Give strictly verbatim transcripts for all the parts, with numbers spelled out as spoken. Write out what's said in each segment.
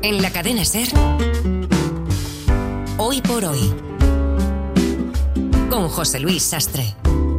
En la cadena SER, Hoy por Hoy, con José Luis Sastre.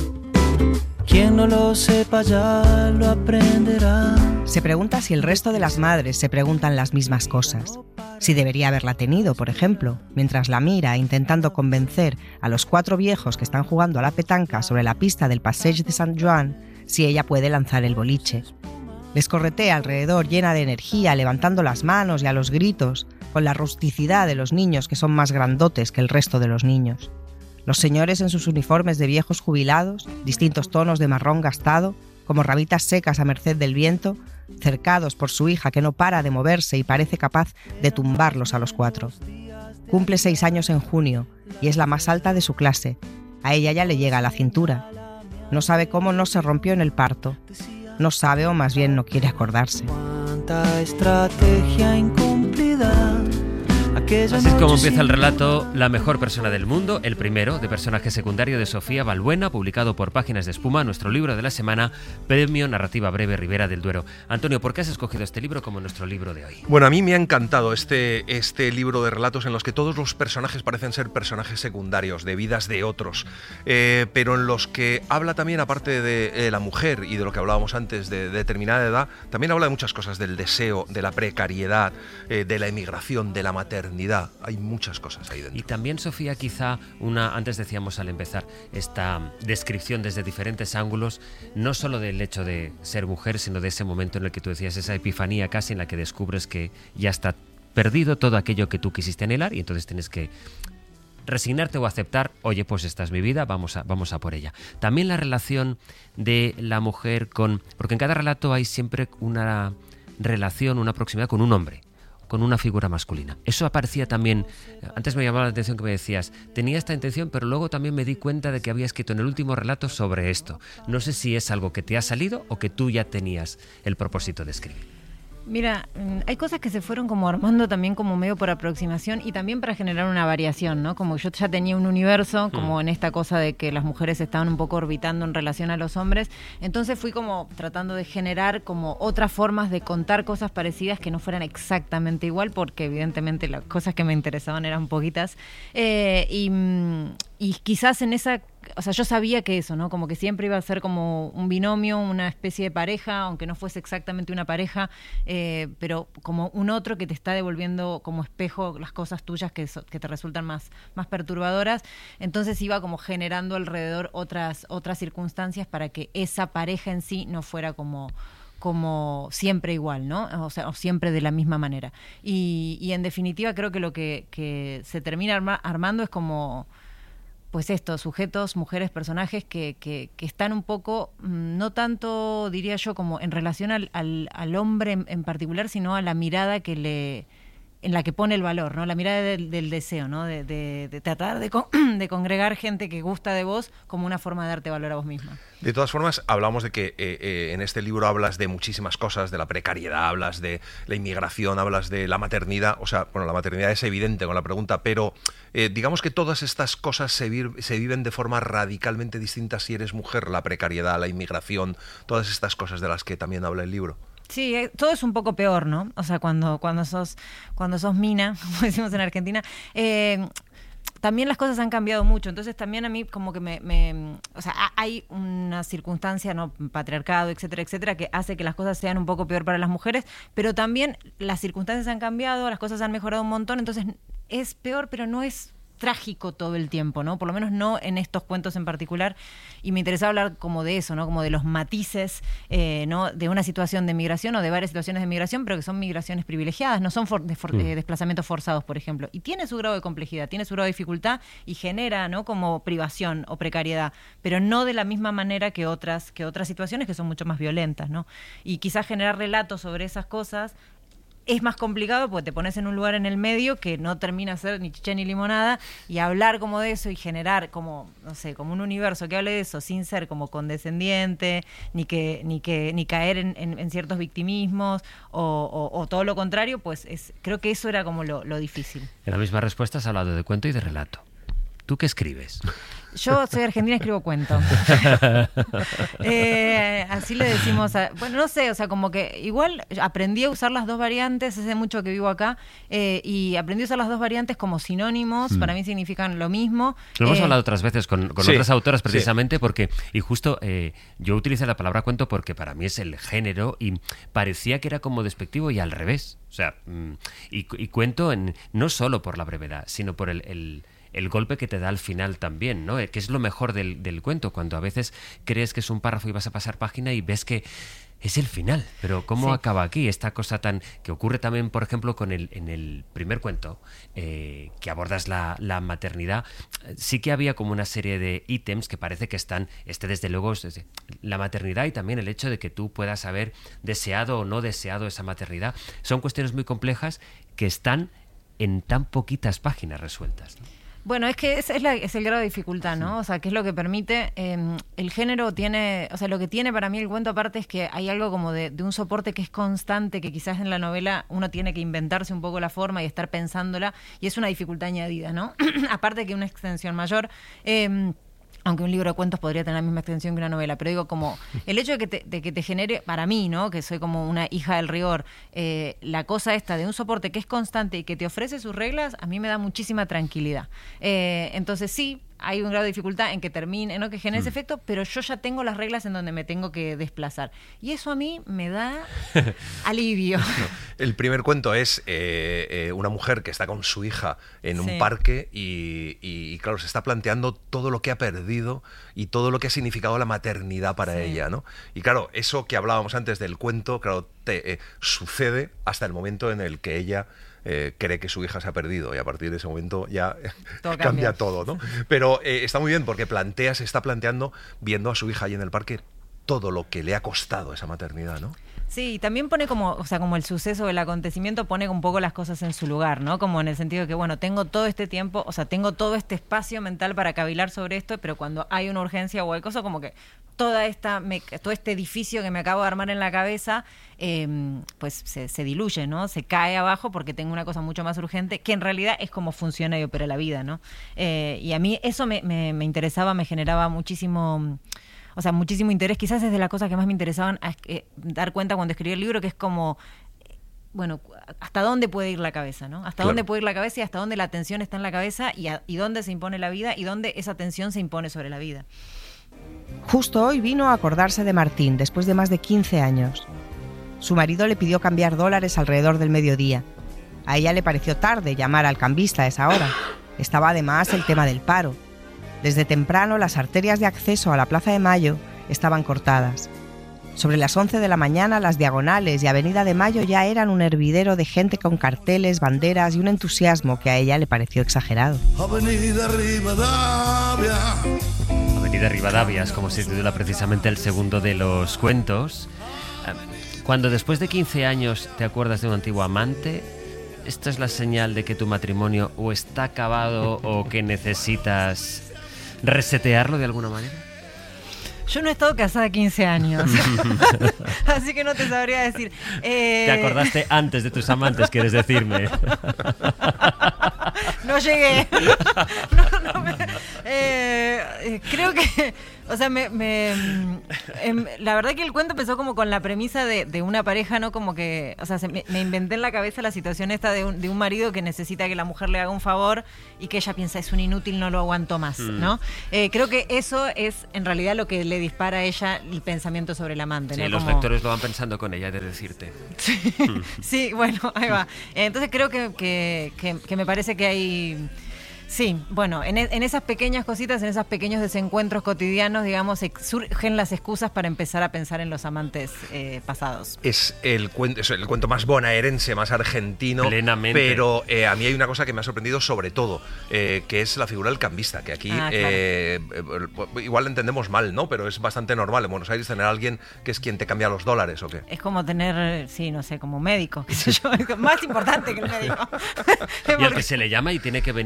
Quien no lo sepa ya lo aprenderá. Se pregunta si el resto de las madres se preguntan las mismas cosas. Si debería haberla tenido, por ejemplo, mientras la mira intentando convencer a los cuatro viejos que están jugando a la petanca sobre la pista del Passeig de Sant Joan, si ella puede lanzar el boliche. Les corretea alrededor llena de energía, levantando las manos y a los gritos, con la rusticidad de los niños que son más grandotes que el resto de los niños. Los señores en sus uniformes de viejos jubilados, distintos tonos de marrón gastado, como rabitas secas a merced del viento, cercados por su hija que no para de moverse y parece capaz de tumbarlos a los cuatro. Cumple seis años en junio y es la más alta de su clase. A ella ya le llega a la cintura. No sabe cómo no se rompió en el parto. No sabe, o más bien no quiere acordarse. Cuánta estrategia incumplida. Así es como empieza el relato La mejor persona del mundo, el primero de personaje secundario de Sofía Balbuena, publicado por Páginas de Espuma, nuestro libro de la semana, Premio Narrativa Breve Ribera del Duero. Antonio, ¿por qué has escogido este libro como nuestro libro de hoy? Bueno, a mí me ha encantado este, este libro de relatos en los que todos los personajes parecen ser personajes secundarios, de vidas de otros, eh, pero en los que habla también, aparte de eh, la mujer y de lo que hablábamos antes de, de determinada edad, también habla de muchas cosas, del deseo, de la precariedad, eh, de la emigración, de la maternidad. Hay muchas cosas ahí dentro. Y también, Sofía, quizá una, antes decíamos al empezar, esta descripción desde diferentes ángulos, no solo del hecho de ser mujer, sino de ese momento en el que tú decías, esa epifanía casi en la que descubres que ya está perdido todo aquello que tú quisiste anhelar y entonces tienes que resignarte o aceptar, oye, pues esta es mi vida, vamos a, vamos a por ella. También la relación de la mujer con... Porque en cada relato hay siempre una relación, una proximidad con un hombre, con una figura masculina. Eso aparecía también, antes me llamaba la atención que me decías, tenía esta intención, pero luego también me di cuenta de que había escrito en el último relato sobre esto. No sé si es algo que te ha salido o que tú ya tenías el propósito de escribir. Mira, hay cosas que se fueron como armando también como medio por aproximación y también para generar una variación, ¿no? Como yo ya tenía un universo, como mm. en esta cosa de que las mujeres estaban un poco orbitando en relación a los hombres, entonces fui como tratando de generar como otras formas de contar cosas parecidas que no fueran exactamente igual, porque evidentemente las cosas que me interesaban eran poquitas, eh, y, y quizás en esa... O sea, yo sabía que eso, ¿no? Como que siempre iba a ser como un binomio, una especie de pareja, aunque no fuese exactamente una pareja, eh, pero como un otro que te está devolviendo como espejo las cosas tuyas que, so, que te resultan más, más perturbadoras. Entonces iba como generando alrededor otras, otras circunstancias para que esa pareja en sí no fuera como... como siempre igual, ¿no? O sea, o siempre de la misma manera. Y, y en definitiva creo que lo que, que se termina arma, armando es como... pues estos sujetos, mujeres, personajes que, que, que están un poco, no tanto, diría yo, como en relación al, al, al hombre en, en particular, sino a la mirada que le en la que pone el valor, ¿no? La mirada del, del deseo, ¿no? De, de, de tratar de, con, de congregar gente que gusta de vos como una forma de darte valor a vos misma. De todas formas, hablamos de que eh, eh, en este libro hablas de muchísimas cosas, de la precariedad, hablas de la inmigración, hablas de la maternidad. O sea, bueno, la maternidad es evidente con la pregunta, pero eh, digamos que todas estas cosas se, vi- se viven de forma radicalmente distinta si eres mujer. La precariedad, la inmigración, todas estas cosas de las que también habla el libro. Sí, eh, todo es un poco peor, ¿no? O sea, cuando, cuando sos, cuando sos mina, como decimos en Argentina, eh, también las cosas han cambiado mucho. Entonces también a mí como que me, me... O sea, hay una circunstancia, ¿no? Patriarcado, etcétera, etcétera, que hace que las cosas sean un poco peor para las mujeres, pero también las circunstancias han cambiado, las cosas han mejorado un montón, entonces es peor, pero no es trágico todo el tiempo, ¿no? Por lo menos no en estos cuentos en particular, y me interesaba hablar como de eso, ¿no? Como de los matices, eh, ¿no? De una situación de migración o de varias situaciones de migración, pero que son migraciones privilegiadas, no son for- de for- mm. eh, desplazamientos forzados, por ejemplo, y tiene su grado de complejidad, tiene su grado de dificultad y genera, ¿no? Como privación o precariedad, pero no de la misma manera que otras, que otras situaciones que son mucho más violentas, ¿no? Y quizás generar relatos sobre esas cosas es más complicado porque te pones en un lugar en el medio que no termina de ser ni chicha ni limonada, y hablar como de eso y generar como, no sé, como un universo que hable de eso sin ser como condescendiente, ni que ni que ni caer en, en, en ciertos victimismos o, o, o todo lo contrario, pues es, creo que eso era como lo, lo difícil. En la misma respuesta has hablado de cuento y de relato. ¿Tú qué escribes? Yo soy argentina y escribo cuento. eh, así le decimos a, bueno, no sé, o sea, como que igual aprendí a usar las dos variantes, hace mucho que vivo acá, eh, y aprendí a usar las dos variantes como sinónimos, mm. para mí significan lo mismo. Lo hemos eh, hablado otras veces con, con sí, otras autoras precisamente, sí. porque, y justo eh, yo utilicé la palabra cuento porque para mí es el género y parecía que era como despectivo y al revés. O sea, y, y cuento en, no solo por la brevedad, sino por el... el el golpe que te da al final también, ¿no? Que es lo mejor del, del cuento, cuando a veces crees que es un párrafo y vas a pasar página y ves que es el final, pero ¿cómo sí. acaba aquí? Esta cosa tan que ocurre también, por ejemplo, con el en el primer cuento, eh, que abordas la, la maternidad, sí que había como una serie de ítems que parece que están, este desde luego, es la maternidad y también el hecho de que tú puedas haber deseado o no deseado esa maternidad, son cuestiones muy complejas que están en tan poquitas páginas resueltas, ¿no? Bueno, es que es, es, la, es el grado de dificultad, ¿no? O sea, que es lo que permite, eh, el género tiene, o sea, lo que tiene para mí el cuento aparte es que hay algo como de, de un soporte que es constante, que quizás en la novela uno tiene que inventarse un poco la forma y estar pensándola, y es una dificultad añadida, ¿no? Aparte que una extensión mayor, eh, aunque un libro de cuentos podría tener la misma extensión que una novela, pero digo, como el hecho de que te, de que te genere, para mí, ¿no? Que soy como una hija del rigor, eh, la cosa esta de un soporte que es constante y que te ofrece sus reglas, a mí me da muchísima tranquilidad. Eh, entonces sí, hay un grado de dificultad en que termine, ¿no? Que genere ese efecto, pero yo ya tengo las reglas en donde me tengo que desplazar. Y eso a mí me da alivio. El primer cuento es eh, eh, una mujer que está con su hija en sí. un parque y, y, y, claro, se está planteando todo lo que ha perdido y todo lo que ha significado la maternidad para sí. ella, ¿no? Y claro, eso que hablábamos antes del cuento, claro, te, eh, sucede hasta el momento en el que ella... Eh, cree que su hija se ha perdido y a partir de ese momento ya todo cambia. cambia todo, ¿no? Pero eh, está muy bien porque plantea, se está planteando, viendo a su hija ahí en el parque, todo lo que le ha costado esa maternidad, ¿no? Sí, y también pone como, o sea, como el suceso, el acontecimiento pone un poco las cosas en su lugar, ¿no? Como en el sentido de que, bueno, tengo todo este tiempo, o sea, tengo todo este espacio mental para cavilar sobre esto, pero cuando hay una urgencia o hay cosa, como que toda esta, me, todo este edificio que me acabo de armar en la cabeza, eh, pues se, se diluye, ¿no? Se cae abajo porque tengo una cosa mucho más urgente, que en realidad es como funciona y opera la vida, ¿no? Eh, y a mí eso me, me, me interesaba, me generaba muchísimo... O sea, muchísimo interés. Quizás es de las cosas que más me interesaban a, eh, dar cuenta cuando escribí el libro, que es como, eh, bueno, hasta dónde puede ir la cabeza, ¿no? Hasta claro. dónde puede ir la cabeza y hasta dónde la atención está en la cabeza y, a, y dónde se impone la vida y dónde esa atención se impone sobre la vida. Justo hoy vino a acordarse de Martín, después de más de quince años. Su marido le pidió cambiar dólares alrededor del mediodía. A ella le pareció tarde llamar al cambista a esa hora. Estaba además el tema del paro. Desde temprano las arterias de acceso a la Plaza de Mayo estaban cortadas. Sobre las once de la mañana las diagonales y Avenida de Mayo ya eran un hervidero de gente con carteles, banderas y un entusiasmo que a ella le pareció exagerado. Avenida Rivadavia. Avenida Rivadavia es como se titula precisamente el segundo de los cuentos. Cuando después de quince años te acuerdas de un antiguo amante, ¿esta es la señal de que tu matrimonio o está acabado o que necesitas resetearlo de alguna manera? Yo no he estado casada quince años, así que no te sabría decir. Eh... ¿Te acordaste antes de tus amantes, quieres decirme? No llegué. No, no, me... eh, creo que... O sea, me, me, em, la verdad que el cuento empezó como con la premisa de, de una pareja, ¿no? Como que, o sea, se, me, me inventé en la cabeza la situación esta de un, de un marido que necesita que la mujer le haga un favor y que ella piensa, es un inútil, no lo aguanto más, mm. ¿no? Eh, creo que eso es en realidad lo que le dispara a ella el pensamiento sobre el amante, sí, ¿no? Los como... lectores lo van pensando con ella, de decirte. Sí, mm. sí, bueno, ahí va. Entonces creo que, que, que, que me parece que hay... Sí, bueno, en, en esas pequeñas cositas, en esos pequeños desencuentros cotidianos, digamos, surgen las excusas para empezar a pensar en los amantes eh, pasados. Es el cuento, es el cuento más bonaerense, más argentino. Plenamente. Pero eh, a mí hay una cosa que me ha sorprendido sobre todo, eh, que es la figura del cambista, que aquí ah, claro. eh, igual la entendemos mal, ¿no? Pero es bastante normal en Buenos Aires tener a alguien que es quien te cambia los dólares, ¿o qué? Es como tener, sí, no sé, como médico, qué sé yo, más importante que el médico. Y al que se le llama y tiene que venir en... en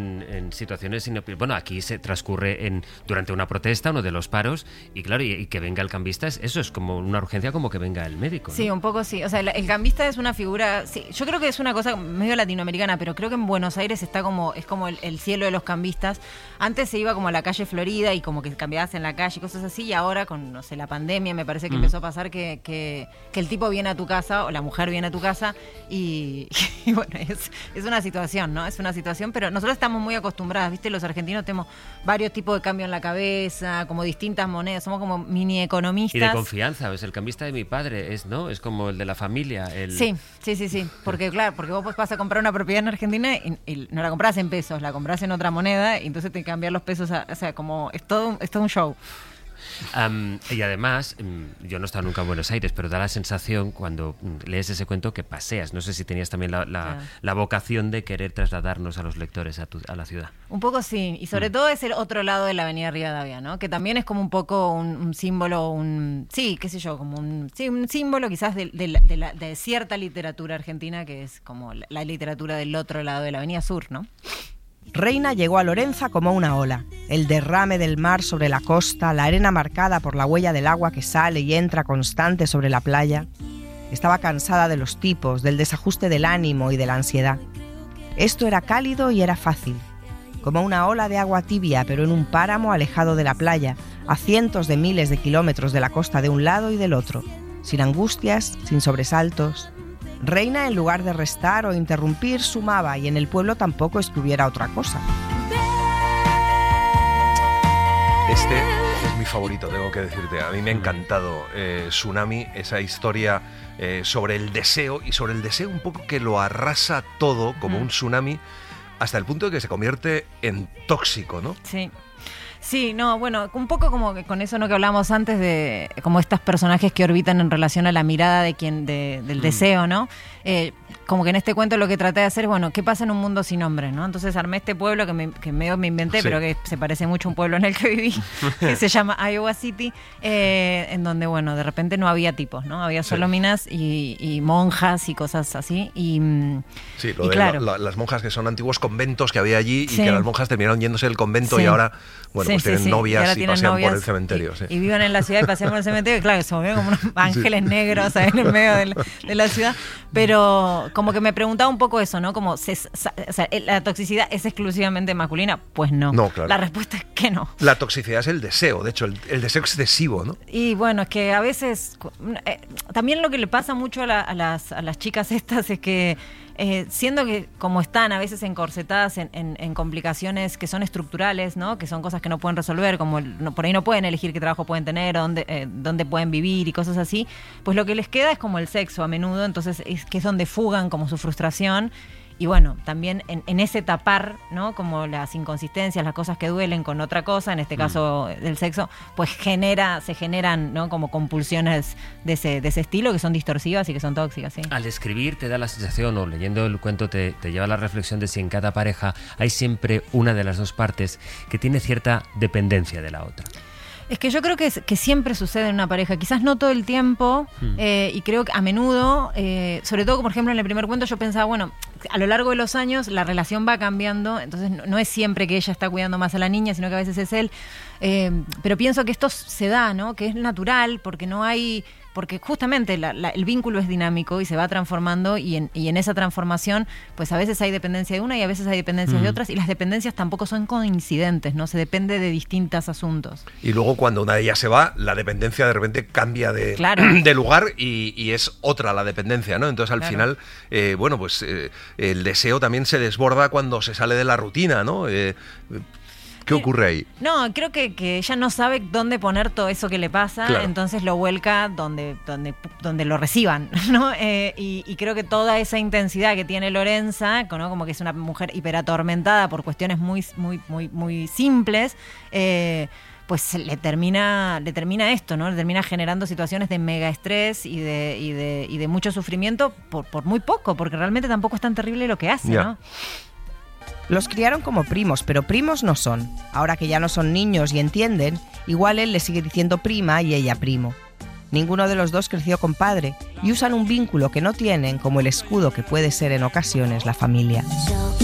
en, en situaciones inopi- bueno, aquí se transcurre en durante una protesta, uno de los paros, y claro, y, y que venga el cambista, es, eso es como una urgencia, como que venga el médico, ¿no? Sí, un poco sí. O sea, el, el cambista es una figura, sí, yo creo que es una cosa medio latinoamericana, pero creo que en Buenos Aires está como, es como el, el cielo de los cambistas. Antes se iba como a la calle Florida y como que cambiabas en la calle y cosas así, y ahora con, no sé, la pandemia me parece que mm. empezó a pasar que, que, que el tipo viene a tu casa o la mujer viene a tu casa y, y bueno, es, es una situación, ¿no? Es una situación, pero nosotros estamos muy acostumbradas, ¿viste? Los argentinos tenemos varios tipos de cambio en la cabeza, como distintas monedas, somos como mini economistas. Y de confianza, es el cambista de mi padre, es, ¿no? Es como el de la familia. El... Sí, sí, sí, sí, porque claro, porque vos vas a comprar una propiedad en Argentina y, y no la compras en pesos, la compras en otra moneda y entonces te cambiar los pesos, a, o sea, como es todo, es todo un show. Um, y además, yo no he estado nunca en Buenos Aires, pero da la sensación cuando lees ese cuento que paseas. No sé si tenías también la, la, claro. la vocación de querer trasladarnos a los lectores a, tu, a la ciudad. Un poco sí, y sobre mm. todo es el otro lado de la Avenida Rivadavia, ¿no? Que también es como un poco un, un símbolo, un sí, qué sé yo, como un, sí, un símbolo quizás de, de, la, de, la, de cierta literatura argentina, que es como la, la literatura del otro lado de la Avenida Sur, ¿no? Reina llegó a Lorenza como una ola. El derrame del mar sobre la costa, la arena marcada por la huella del agua que sale y entra constante sobre la playa. Estaba cansada de los tipos, del desajuste del ánimo y de la ansiedad. Esto era cálido y era fácil, como una ola de agua tibia, pero en un páramo alejado de la playa, a cientos de miles de kilómetros de la costa de un lado y del otro, sin angustias, sin sobresaltos. Reina, en lugar de restar o interrumpir, sumaba, y en el pueblo tampoco es que hubiera otra cosa. Este es mi favorito, tengo que decirte. A mí me ha encantado eh, Tsunami, esa historia eh, sobre el deseo, y sobre el deseo un poco que lo arrasa todo como mm. un tsunami, hasta el punto de que se convierte en tóxico, ¿no? Sí. Sí, no, bueno, un poco como que con eso, ¿no?, que hablamos antes de como estos personajes que orbitan en relación a la mirada de quien de, del mm. deseo, ¿no? Eh, como que en este cuento lo que traté de hacer es, bueno, ¿qué pasa en un mundo sin hombres, no? Entonces armé este pueblo que, me, que medio me inventé, sí. pero que se parece mucho a un pueblo en el que viví, que se llama Iowa City, eh, en donde, bueno, de repente no había tipos, ¿no? Había solo sí. minas y, y monjas y cosas así. Y, sí, lo y de claro. la, la, las monjas que son antiguos conventos que había allí sí. y que las monjas terminaron yéndose del convento sí. y ahora, bueno, sí, pues sí, tienen sí. novias y, y pasean novias por el cementerio. Y, sí. y viven en la ciudad y pasean por el cementerio, y claro, se ven como unos ángeles negros ahí en el medio de la, de la ciudad. Pero como que me preguntaba un poco eso, ¿no? Como, se, o sea, ¿la toxicidad es exclusivamente masculina? Pues no. No, claro. La respuesta es que no. La toxicidad es el deseo, de hecho, el, el deseo excesivo, ¿no? Y bueno, es que a veces... Eh, también lo que le pasa mucho a, la, a, las, a las chicas estas es que Eh, siendo que como están a veces encorsetadas en, en, en complicaciones que son estructurales, ¿no? Que son cosas que no pueden resolver, como el, no, por ahí no pueden elegir qué trabajo pueden tener, o dónde, eh, dónde pueden vivir y cosas así, pues lo que les queda es como el sexo a menudo, entonces es que es donde fugan como su frustración. Y bueno, también en, en ese tapar, ¿no? Como las inconsistencias, las cosas que duelen con otra cosa, en este caso mm. del sexo, pues genera, se generan, ¿no? Como compulsiones de ese, de ese estilo que son distorsivas y que son tóxicas, ¿sí? Al escribir te da la sensación, o leyendo el cuento te, te lleva a la reflexión de si en cada pareja hay siempre una de las dos partes que tiene cierta dependencia de la otra. Es que yo creo que, es, que siempre sucede en una pareja, quizás no todo el tiempo, hmm. eh, y creo que a menudo, eh, sobre todo, por ejemplo, en el primer cuento yo pensaba, bueno, a lo largo de los años la relación va cambiando, entonces no, no es siempre que ella está cuidando más a la niña, sino que a veces es él, eh, pero pienso que esto se da, ¿no? Que es natural, porque no hay... Porque justamente la, la, el vínculo es dinámico y se va transformando y en, y en esa transformación pues a veces hay dependencia de una y a veces hay dependencias mm. de otras, y las dependencias tampoco son coincidentes, ¿no? Se depende de distintos asuntos. Y luego cuando una de ellas se va, la dependencia de repente cambia de, claro. de lugar y, y es otra la dependencia, ¿no? Entonces al claro. final, eh, bueno, pues eh, el deseo también se desborda cuando se sale de la rutina, ¿no? Eh, ¿Qué ocurre ahí? No, creo que, que ella no sabe dónde poner todo eso que le pasa, claro. entonces lo vuelca donde, donde, donde lo reciban, ¿no? Eh, y, y creo que toda esa intensidad que tiene Lorenza, ¿no? Como que es una mujer hiperatormentada por cuestiones muy, muy, muy, muy simples, eh, pues le termina, le termina esto, ¿no? Le termina generando situaciones de mega estrés y de, y de, y de mucho sufrimiento por, por muy poco, porque realmente tampoco es tan terrible lo que hace, yeah. ¿no? Los criaron como primos, pero primos no son. Ahora que ya no son niños y entienden, igual él le sigue diciendo prima y ella primo. Ninguno de los dos creció con padre y usan un vínculo que no tienen como el escudo que puede ser en ocasiones la familia.